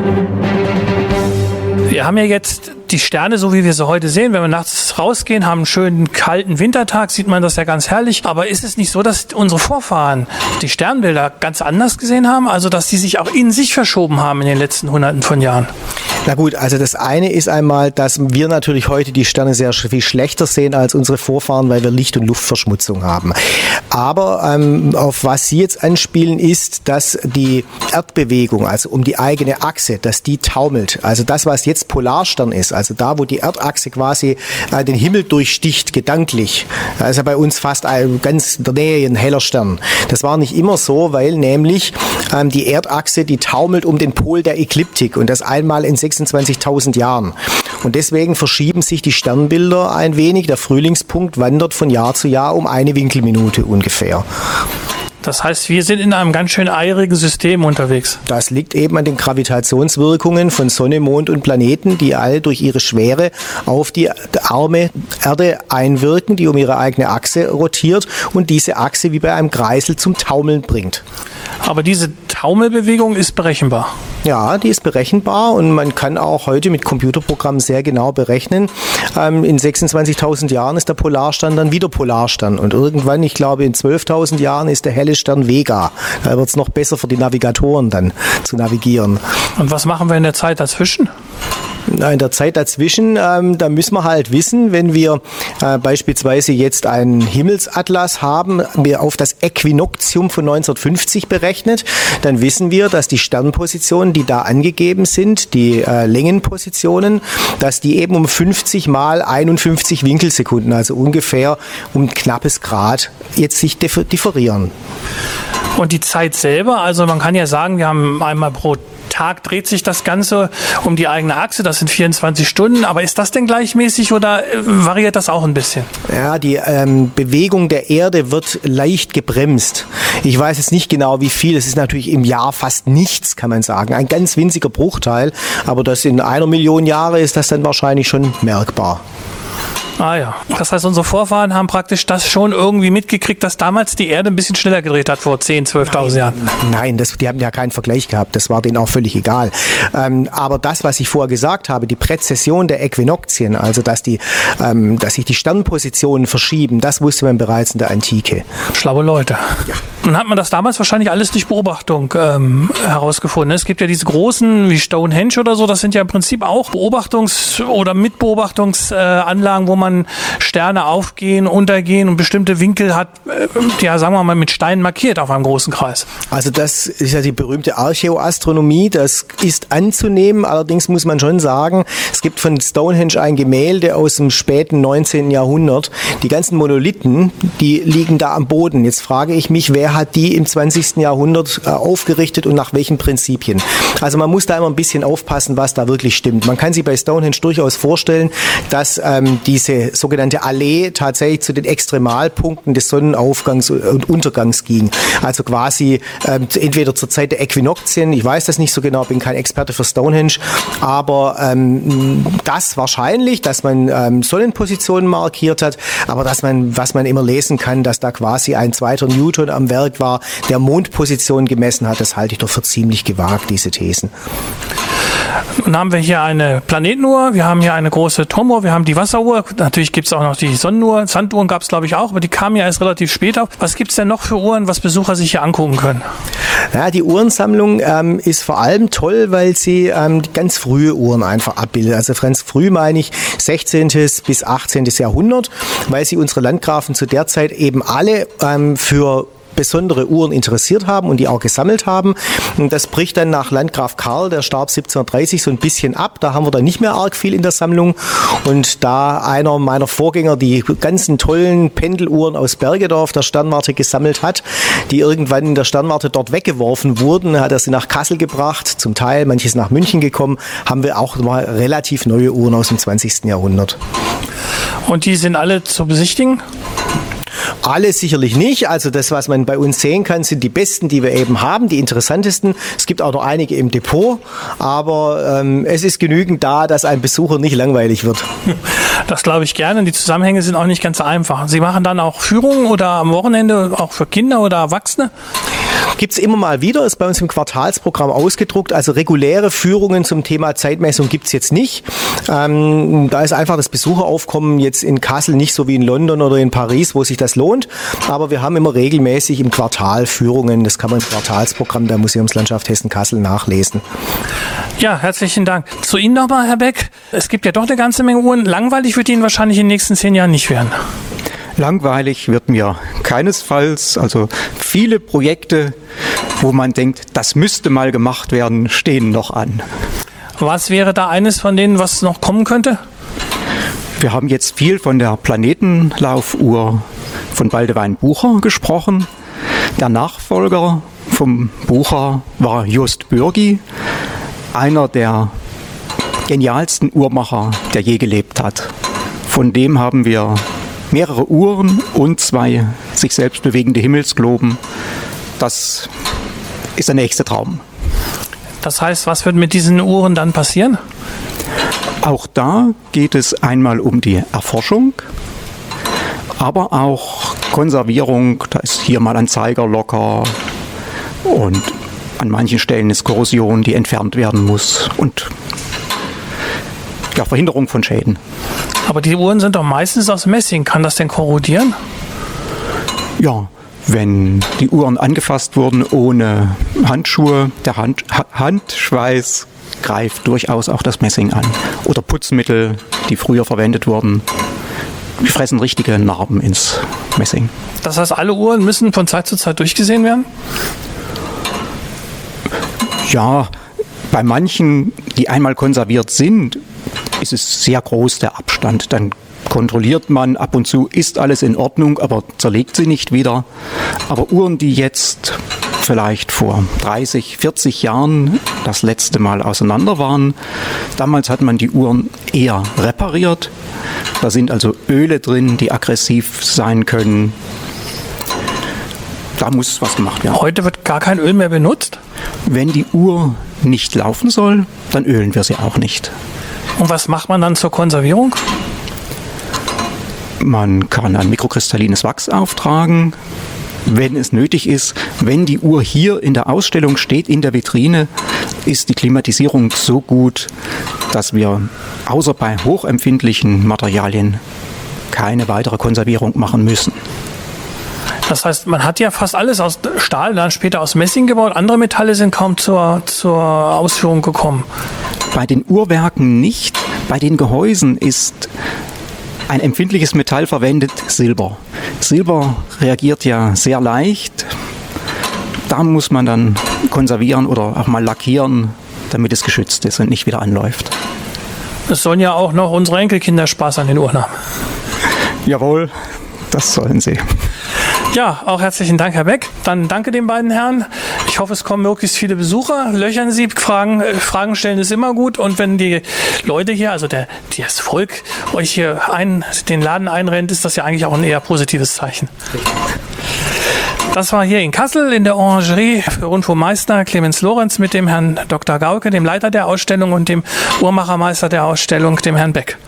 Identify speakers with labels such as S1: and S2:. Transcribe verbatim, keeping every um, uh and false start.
S1: Wir haben ja jetzt die Sterne, so wie wir sie heute sehen. Wenn wir nachts rausgehen, haben einen schönen kalten Wintertag, sieht man das ja ganz herrlich. Aber ist es nicht so, dass unsere Vorfahren die Sternbilder ganz anders gesehen haben? Also, dass die sich auch in sich verschoben haben in den letzten Hunderten von Jahren?
S2: Na gut, also das eine ist einmal, dass wir natürlich heute die Sterne sehr viel schlechter sehen als unsere Vorfahren, weil wir Licht- und Luftverschmutzung haben. Aber ähm, auf was Sie jetzt anspielen, ist, dass die Erdbewegung, also um die eigene Achse, dass die taumelt. Also das, was jetzt Polarstern ist, also da, wo die Erdachse quasi äh, den Himmel durchsticht, gedanklich. Da ist ja bei uns fast ein, ganz in der Nähe ein heller Stern. Das war nicht immer so, weil nämlich ähm, die Erdachse, die taumelt um den Pol der Ekliptik und das einmal in sechsundzwanzigtausend Jahren. Und deswegen verschieben sich die Sternbilder ein wenig. Der Frühlingspunkt wandert von Jahr zu Jahr um eine Winkelminute ungefähr.
S1: Das heißt, wir sind in einem ganz schön eirigen System unterwegs.
S2: Das liegt eben an den Gravitationswirkungen von Sonne, Mond und Planeten, die alle durch ihre Schwere auf die arme Erde einwirken, die um ihre eigene Achse rotiert und diese Achse wie bei einem Kreisel zum Taumeln bringt.
S1: Aber diese Taumelbewegung ist berechenbar.
S2: Ja, die ist berechenbar und man kann auch heute mit Computerprogrammen sehr genau berechnen. Ähm, in sechsundzwanzigtausend Jahren ist der Polarstern dann wieder Polarstern und irgendwann, ich glaube in zwölftausend Jahren, ist der helle Stern Vega. Da wird es noch besser für die Navigatoren dann zu navigieren.
S1: Und was machen wir in der Zeit dazwischen?
S2: In der Zeit dazwischen, ähm, da müssen wir halt wissen, wenn wir äh, beispielsweise jetzt einen Himmelsatlas haben, wir auf das Äquinoktium von neunzehnhundertfünfzig berechnet, dann wissen wir, dass die Sternpositionen, die da angegeben sind, die äh, Längenpositionen, dass die eben um fünfzig mal einundfünfzig Winkelsekunden, also ungefähr um ein knappes Grad, jetzt sich differieren.
S1: Und die Zeit selber, also man kann ja sagen, wir haben einmal pro Tag dreht sich das Ganze um die eigene Achse, das sind vierundzwanzig Stunden, aber ist das denn gleichmäßig oder variiert das auch ein bisschen?
S2: Ja, die ähm, Bewegung der Erde wird leicht gebremst. Ich weiß jetzt nicht genau, wie viel, es ist natürlich im Jahr fast nichts, kann man sagen, ein ganz winziger Bruchteil, aber das in einer Million Jahre ist das dann wahrscheinlich schon merkbar.
S1: Ah ja, das heißt, unsere Vorfahren haben praktisch das schon irgendwie mitgekriegt, dass damals die Erde ein bisschen schneller gedreht hat, vor zehntausend, zwölftausend Jahren.
S2: Nein, das, die haben ja keinen Vergleich gehabt, das war denen auch völlig egal. Ähm, aber das, was ich vorher gesagt habe, die Präzession der Äquinoxien, also dass, die, ähm, dass sich die Sternpositionen verschieben, das wusste man bereits in der Antike.
S1: Schlaue Leute. Ja. Nun hat man das damals wahrscheinlich alles durch Beobachtung ähm, herausgefunden. Es gibt ja diese großen wie Stonehenge oder so, das sind ja im Prinzip auch Beobachtungs- oder Mitbeobachtungsanlagen, äh, wo man Sterne aufgehen, untergehen und bestimmte Winkel hat, äh, ja, sagen wir mal, mit Steinen markiert auf einem großen Kreis.
S2: Also das ist ja die berühmte Archäoastronomie, das ist anzunehmen, allerdings muss man schon sagen, es gibt von Stonehenge ein Gemälde aus dem späten neunzehnten Jahrhundert. Die ganzen Monolithen, die liegen da am Boden. Jetzt frage ich mich, wer hat die im zwanzigsten Jahrhundert äh, aufgerichtet und nach welchen Prinzipien? Also man muss da immer ein bisschen aufpassen, was da wirklich stimmt. Man kann sich bei Stonehenge durchaus vorstellen, dass ähm, diese sogenannte Allee tatsächlich zu den Extremalpunkten des Sonnenaufgangs und Untergangs ging. Also quasi ähm, entweder zur Zeit der Äquinoxien, ich weiß das nicht so genau, bin kein Experte für Stonehenge, aber ähm, das wahrscheinlich, dass man ähm, Sonnenpositionen markiert hat, aber dass man, was man immer lesen kann, dass da quasi ein zweiter Newton am Werk war, der Mondposition gemessen hat, das halte ich doch für ziemlich gewagt, diese Thesen.
S1: Nun haben wir hier eine Planetenuhr, wir haben hier eine große Turmuhr, wir haben die Wasseruhr, natürlich gibt es auch noch die Sonnenuhr, Sanduhren gab es glaube ich auch, aber die kamen ja erst relativ spät auf. Was gibt es denn noch für Uhren, was Besucher sich hier angucken können?
S2: Ja, die Uhrensammlung ähm, ist vor allem toll, weil sie ähm, ganz frühe Uhren einfach abbildet. Also ganz früh meine ich sechzehnten bis achtzehnten Jahrhundert, weil sie unsere Landgrafen zu der Zeit eben alle ähm, für besondere Uhren interessiert haben und die auch gesammelt haben. Und das bricht dann nach Landgraf Karl, der starb siebzehnhundertdreißig, so ein bisschen ab. Da haben wir dann nicht mehr arg viel in der Sammlung. Und da einer meiner Vorgänger die ganzen tollen Pendeluhren aus Bergedorf der Sternwarte gesammelt hat, die irgendwann in der Sternwarte dort weggeworfen wurden, hat er sie nach Kassel gebracht, zum Teil, manches nach München gekommen, haben wir auch mal relativ neue Uhren aus dem zwanzigsten Jahrhundert.
S1: Und die sind alle zu besichtigen?
S2: Alle sicherlich nicht. Also das, was man bei uns sehen kann, sind die besten, die wir eben haben, die interessantesten. Es gibt auch noch einige im Depot, aber ähm, es ist genügend da, dass ein Besucher nicht langweilig wird.
S1: Das glaube ich gerne. Die Zusammenhänge sind auch nicht ganz einfach. Sie machen dann auch Führungen oder am Wochenende auch für Kinder oder Erwachsene?
S2: Gibt's immer mal wieder, ist bei uns im Quartalsprogramm ausgedruckt. Also reguläre Führungen zum Thema Zeitmessung gibt's jetzt nicht. Ähm, da ist einfach das Besucheraufkommen jetzt in Kassel nicht so wie in London oder in Paris, wo sich das lohnt. Aber wir haben immer regelmäßig im Quartal Führungen. Das kann man im Quartalsprogramm der Museumslandschaft Hessen-Kassel nachlesen.
S1: Ja, herzlichen Dank. Zu Ihnen nochmal, Herr Beck. Es gibt ja doch eine ganze Menge Uhren. Langweilig wird Ihnen wahrscheinlich in den nächsten zehn Jahren nicht werden.
S3: Langweilig wird mir keinesfalls. Also viele Projekte, wo man denkt, das müsste mal gemacht werden, stehen noch an.
S1: Was wäre da eines von denen, was noch kommen könnte?
S3: Wir haben jetzt viel von der Planetenlaufuhr von Baldewein Bucher gesprochen. Der Nachfolger vom Bucher war Just Bürgi, einer der genialsten Uhrmacher, der je gelebt hat. Von dem haben wir mehrere Uhren und zwei sich selbst bewegende Himmelsgloben. Das ist der nächste Traum.
S1: Das heißt, was wird mit diesen Uhren dann passieren?
S3: Auch da geht es einmal um die Erforschung, aber auch Konservierung. Da ist hier mal ein Zeiger locker und an manchen Stellen ist Korrosion, die entfernt werden muss, und ja, Verhinderung von Schäden.
S1: Aber die Uhren sind doch meistens aus Messing. Kann das denn korrodieren?
S3: Ja, wenn die Uhren angefasst wurden ohne Handschuhe, der Hand, ha- Handschweiß greift durchaus auch das Messing an. Oder Putzmittel, die früher verwendet wurden, die fressen richtige Narben ins Messing.
S1: Das heißt, alle Uhren müssen von Zeit zu Zeit durchgesehen werden?
S3: Ja, bei manchen, die einmal konserviert sind, ist es sehr groß, der Abstand. Dann kontrolliert man ab und zu, ist alles in Ordnung, aber zerlegt sie nicht wieder. Aber Uhren, die jetzt vielleicht vor dreißig, vierzig Jahren das letzte Mal auseinander waren, damals hat man die Uhren eher repariert. Da sind also Öle drin, die aggressiv sein können. Da muss was gemacht werden.
S1: Heute wird gar kein Öl mehr benutzt?
S3: Wenn die Uhr nicht laufen soll, dann ölen wir sie auch nicht.
S1: Und was macht man dann zur Konservierung?
S3: Man kann ein mikrokristallines Wachs auftragen, wenn es nötig ist. Wenn die Uhr hier in der Ausstellung steht, in der Vitrine, ist die Klimatisierung so gut, dass wir außer bei hochempfindlichen Materialien keine weitere Konservierung machen müssen.
S1: Das heißt, man hat ja fast alles aus Stahl, dann später aus Messing gebaut. Andere Metalle sind kaum zur, zur Ausführung gekommen.
S3: Bei den Uhrwerken nicht. Bei den Gehäusen ist ein empfindliches Metall verwendet, Silber. Silber reagiert ja sehr leicht. Da muss man dann konservieren oder auch mal lackieren, damit es geschützt ist und nicht wieder anläuft.
S1: Es sollen ja auch noch unsere Enkelkinder Spaß an den Uhren haben.
S3: Jawohl, das sollen sie.
S1: Ja, auch herzlichen Dank, Herr Beck. Dann danke den beiden Herren. Ich hoffe, es kommen möglichst viele Besucher. Löchern Sie, Fragen, äh, Fragen stellen ist immer gut. Und wenn die Leute hier, also der, das Volk, euch hier ein, den Laden einrennt, ist das ja eigentlich auch ein eher positives Zeichen. Das war hier in Kassel in der Orangerie für Rundfunkmeister Clemens Lorenz mit dem Herrn Doktor Gauke, dem Leiter der Ausstellung, und dem Uhrmachermeister der Ausstellung, dem Herrn Beck.